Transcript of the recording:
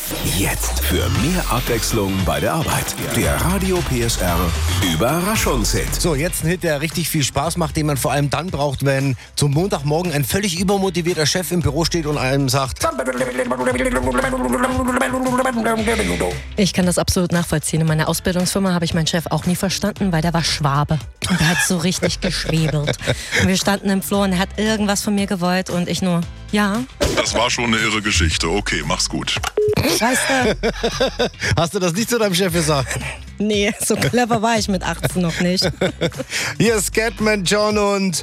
Jetzt für mehr Abwechslung bei der Arbeit. Der Radio PSR Überraschungshit. So, jetzt ein Hit, der richtig viel Spaß macht, den man vor allem dann braucht, wenn zum Montagmorgen ein völlig übermotivierter Chef im Büro steht und einem sagt: Ich kann das absolut nachvollziehen. In meiner Ausbildungsfirma habe ich meinen Chef auch nie verstanden, weil der war Schwabe. Und der hat so richtig geschwebelt. Und wir standen im Flur und er hat irgendwas von mir gewollt und ich nur, ja. Das war schon eine irre Geschichte. Okay, mach's gut. Scheiße. Hast du das nicht zu deinem Chef gesagt? Nee, so clever war ich mit 18 noch nicht. Hier ist Scatman John und...